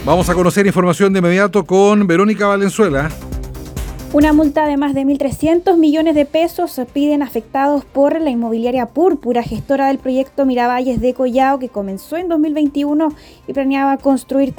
Vamos a conocer información de inmediato con Verónica Valenzuela. Una multa de más de 1.300 millones de pesos piden afectados por la inmobiliaria Púrpura, gestora del proyecto Miravalles de Collao, que comenzó en 2021 y planeaba construir